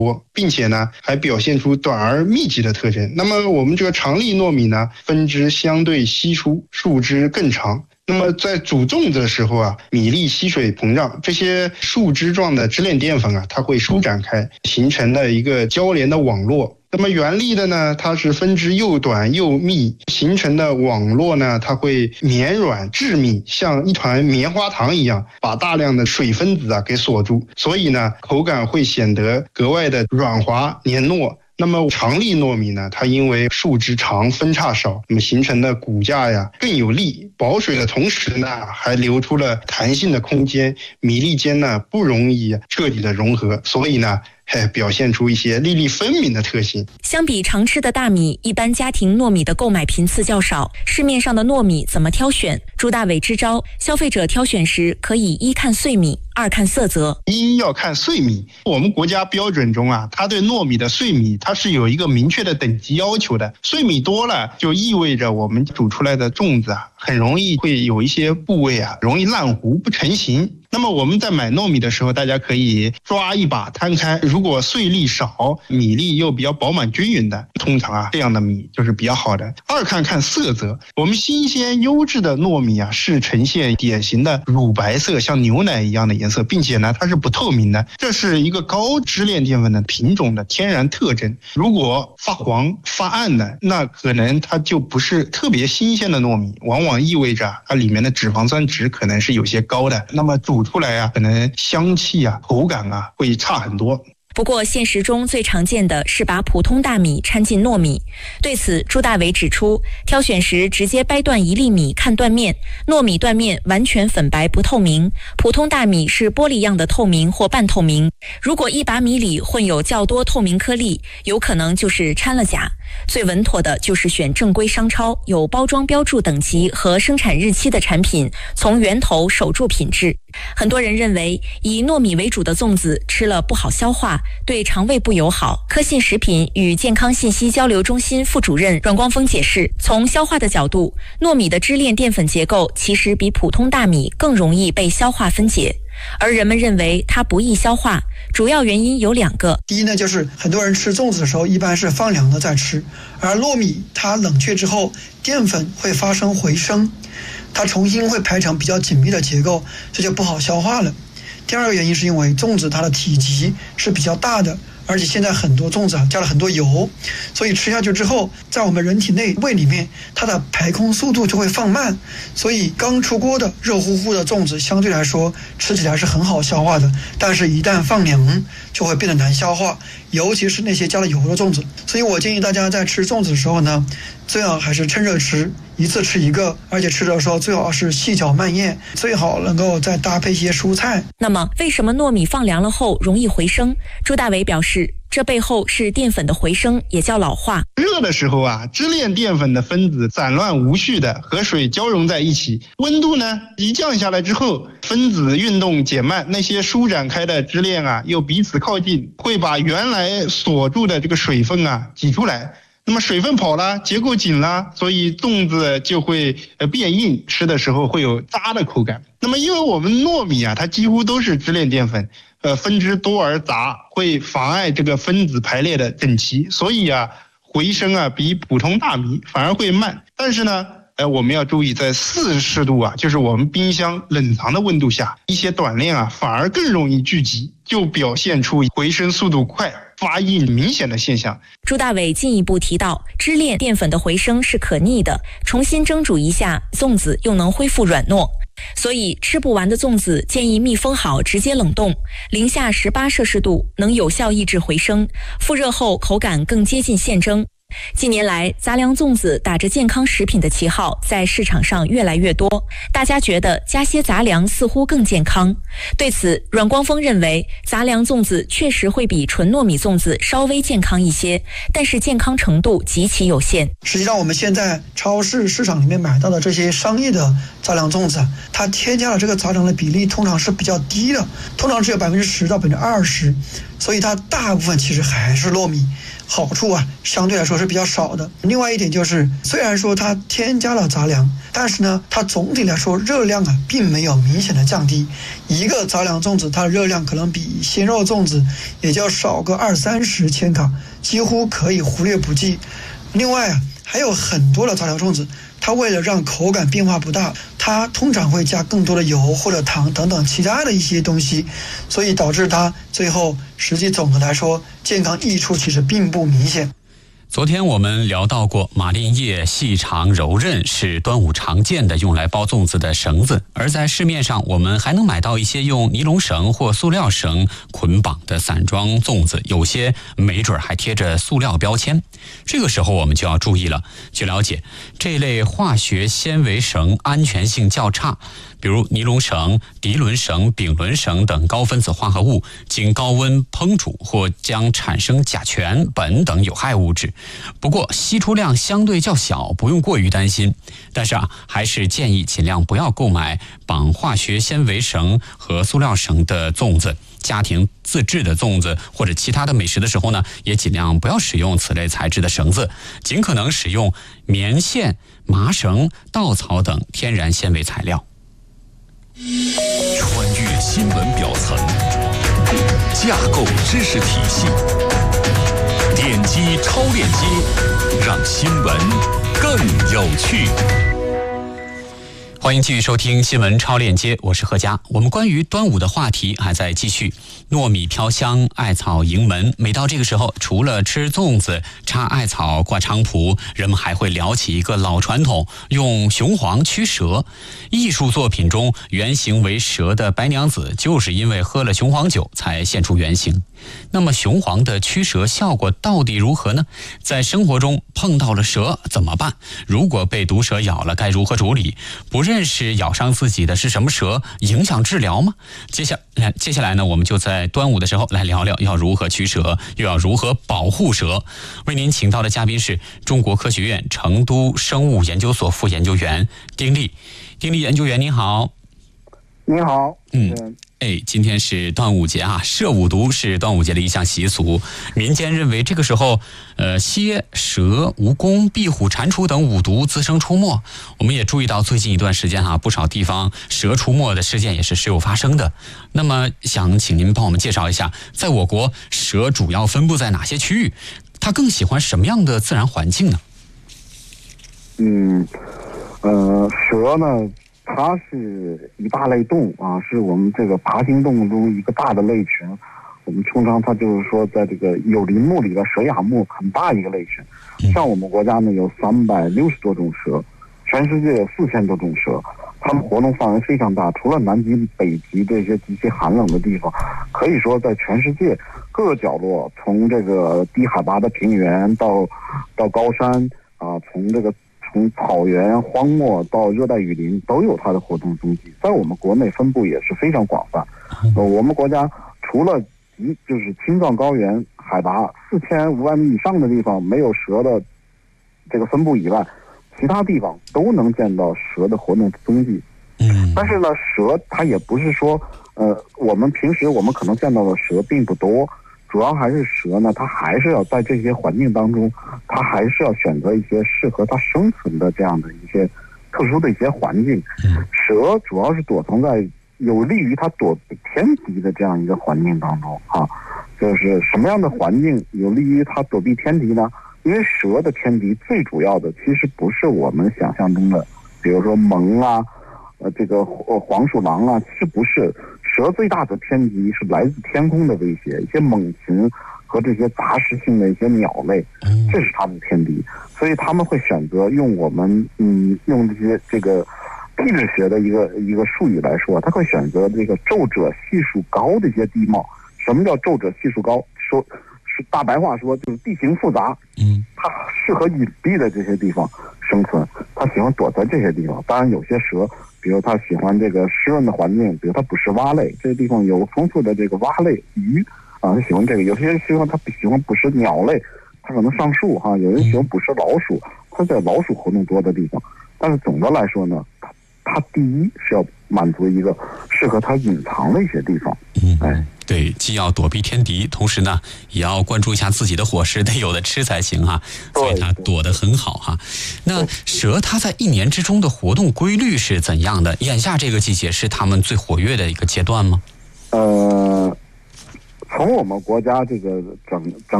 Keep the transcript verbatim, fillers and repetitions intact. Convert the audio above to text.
多，并且呢还表现出短而密集的特征。那么我们这个长粒糯米呢，分支相对稀疏，树枝更长。那么在煮粽子的时候啊，米粒吸水膨胀，这些树枝状的支链淀粉啊，它会舒展开，形成了一个交连的网络。那么原粒的呢，它是分支又短又密，形成的网络呢，它会绵软致密，像一团棉花糖一样，把大量的水分子啊给锁住，所以呢，口感会显得格外的软滑黏糯。那么长粒糯米呢，它因为树枝长分叉少，那么形成的骨架呀更有力，保水的同时呢，还留出了弹性的空间，米粒间呢不容易彻底的融合，所以呢表现出一些粒粒分明的特性。 相比常吃的大米，一般家庭糯米的购买频次较少，市面上的糯米怎么挑选？朱大伟支招，消费者挑选时可以一看碎米，二看色泽。 一要看碎米，我们国家标准中啊，它对糯米的碎米它是有一个明确的等级要求的，碎米多了就意味着我们煮出来的粽子啊，很容易会有一些部位啊容易烂糊不成形。那么我们在买糯米的时候，大家可以抓一把摊开，如果碎粒少，米粒又比较饱满均匀的，通常啊这样的米就是比较好的。二看看色泽，我们新鲜优质的糯米啊是呈现典型的乳白色，像牛奶一样的颜色，并且呢它是不透明的，这是一个高支链淀粉的品种的天然特征。如果发黄发暗的，那可能它就不是特别新鲜的糯米，往往意味着它里面的脂肪酸值可能是有些高的，那么煮出来啊，可能香气啊、口感啊会差很多。 不过现实中最常见的是把普通大米掺进糯米，对此朱大伟指出，挑选时直接掰断一粒米看断面，糯米断面完全粉白不透明，普通大米是玻璃样的透明或半透明。如果一把米里混有较多透明颗粒，有可能就是掺了假。最稳妥的就是选正规商超有包装标注等级和生产日期的产品，从源头守住品质。很多人认为以糯米为主的粽子吃了不好消化，对肠胃不友好。科信食品与健康信息交流中心副主任阮光峰解释，从消化的角度，糯米的支链淀粉结构其实比普通大米更容易被消化分解，而人们认为它不易消化，主要原因有两个。 第一呢，就是很多人吃粽子的时候一般是放凉的在吃，而糯米它冷却之后，淀粉会发生回升，它重新会排成比较紧密的结构，这就不好消化了。第二个原因是因为粽子它的体积是比较大的，而且现在很多粽子啊加了很多油，所以吃下去之后，在我们人体内胃里面，它的排空速度就会放慢，所以刚出锅的热乎乎的粽子相对来说吃起来是很好消化的，但是一旦放凉就会变得难消化，尤其是那些加了油的粽子。所以我建议大家在吃粽子的时候呢，最好还是趁热吃，一次吃一个，而且吃的时候最好是细嚼慢咽，最好能够再搭配一些蔬菜。 那么为什么糯米放凉了后容易回升？朱大伟表示，这背后是淀粉的回升，也叫老化。 热的时候啊，支链淀粉的分子散乱无序的和水交融在一起，温度呢一降下来之后，分子运动减慢，那些舒展开的支链啊又彼此靠近，会把原来锁住的这个水分啊挤出来。那么水分跑了，结构紧了，所以粽子就会呃变硬，吃的时候会有渣的口感。那么因为我们糯米啊，它几乎都是支链淀粉，呃分支多而杂，会妨碍这个分子排列的整齐，所以啊回升啊比普通大米反而会慢。但是呢呃，我们要注意，在四十度啊，就是我们冰箱冷藏的温度下，一些短链啊反而更容易聚集，就表现出回升速度快、发硬明显的现象。 朱大伟进一步提到，支链淀粉的回升是可逆的，重新蒸煮一下，粽子又能恢复软糯。所以吃不完的粽子建议密封好直接冷冻，零下十八摄氏度能有效抑制回升，复热后口感更接近现蒸。近年来，杂粮粽子打着健康食品的旗号在市场上越来越多，大家觉得加些杂粮似乎更健康。对此，阮光峰认为杂粮粽子确实会比纯糯米粽子稍微健康一些，但是健康程度极其有限。 实际上我们现在超市市场里面买到的这些商业的杂粮粽子，它添加了这个杂粮的比例通常是比较低的，通常只有百分之十到百分之二十。 所以它大部分其实还是糯米，好处啊相对来说是比较少的。另外一点就是，虽然说它添加了杂粮，但是呢，它总体来说热量啊并没有明显的降低。一个杂粮粽子它的热量可能比鲜肉粽子也就少个二三十千卡，几乎可以忽略不计。另外啊，还有很多的杂粮粽子，它为了让口感变化不大，它通常会加更多的油或者糖等等其他的一些东西，所以导致它最后实际总的来说健康益处其实并不明显。 昨天我们聊到过，马铃叶细长柔韧是端午常见的用来包粽子的绳子，而在市面上我们还能买到一些用尼龙绳或塑料绳捆绑的散装粽子，有些没准还贴着塑料标签。这个时候我们就要注意了。据了解，这类化学纤维绳安全性较差，比如尼龙绳、涤纶绳、丙纶绳等高分子化合物经高温烹煮或将产生甲醛、苯等有害物质。不过析出量相对较小，不用过于担心。但是啊，还是建议尽量不要购买绑化学纤维绳和塑料绳的粽子。家庭自制的粽子或者其他的美食的时候呢，也尽量不要使用此类材质的绳子，尽可能使用棉线、麻绳、稻草等天然纤维材料。 穿越新闻表层，架构知识体系，点击超链接，让新闻更有趣。 欢迎继续收听新闻超链接，我是贺佳。我们关于端午的话题还在继续。糯米飘香，艾草迎门，每到这个时候，除了吃粽子、插艾草、挂菖蒲，人们还会聊起一个老传统，用雄黄驱蛇。艺术作品中原型为蛇的白娘子，就是因为喝了雄黄酒才现出原形。那么雄黄的驱蛇效果到底如何呢？在生活中碰到了蛇怎么办？如果被毒蛇咬了，该如何处理？不认识咬伤自己的是什么蛇，影响治疗吗？接下来接下来呢，我们就在端午的时候来聊聊要如何驱蛇，又要如何保护蛇。为您请到的嘉宾是中国科学院成都生物研究所副研究员丁力。丁力研究员您好。 您好。 嗯。哎，今天是端午节啊，射五毒是端午节的一项习俗。民间认为这个时候，呃，蝎、蛇、蜈蚣、壁虎、蟾蜍等五毒滋生出没。我们也注意到最近一段时间啊，不少地方蛇出没的事件也是时有发生的。那么，想请您帮我们介绍一下，在我国蛇主要分布在哪些区域？它更喜欢什么样的自然环境呢？ 嗯，呃，蛇呢？它是一大类动物啊，是我们这个爬行动物中一个大的类群。我们通常它就是说，在这个有鳞目里的蛇亚目很大一个类群。像我们国家呢有三百六十多种蛇，全世界有四千多种蛇，它们活动范围非常大。除了南极、北极这些极其寒冷的地方，可以说在全世界各个角落，从这个低海拔的平原到到高山啊，从这个。从草原、荒漠到热带雨林，都有它的活动踪迹。在我们国内分布也是非常广泛。呃，我们国家除了极就是青藏高原海拔四千五百米以上的地方没有蛇的这个分布以外，其他地方都能见到蛇的活动踪迹。嗯，但是呢，蛇它也不是说，呃，我们平时我们可能见到的蛇并不多。主要还是蛇呢，它还是要在这些环境当中，它还是要选择一些适合它生存的这样的一些特殊的一些环境。蛇主要是躲藏在有利于它躲避天敌的这样一个环境当中啊。就是什么样的环境有利于它躲避天敌呢？因为蛇的天敌最主要的其实不是我们想象中的，比如说獴啊，呃，这个呃黄鼠狼啊，其实不是。蛇最大的天敌是来自天空的威胁，一些猛禽和这些杂食性的一些鸟类，这是它们的天敌。所以他们会选择用我们嗯用这些这个地质学的一个一个术语来说，它会选择这个皱褶系数高的一些地貌。什么叫皱褶系数高？说是大白话说就是地形复杂，嗯，它适合隐蔽的这些地方生存，它喜欢躲在这些地方。当然有些蛇。比如它喜欢这个湿润的环境，比如它捕食蛙类，这个地方有丰富的这个蛙类鱼啊，它喜欢这个。有些人喜欢它喜欢捕食鸟类，它可能上树哈、啊。有人喜欢捕食老鼠，它在老鼠活动多的地方。但是总的来说呢，它它第一是要满足一个适合它隐藏的一些地方。 嗯，哎，对，既要躲避天敌，同时呢，也要关注一下自己的伙食，得有的吃才行哈。所以它躲得很好哈。那蛇它在一年之中的活动规律是怎样的？眼下这个季节是它们最活跃的一个阶段吗？ 呃，从我们国家这个整整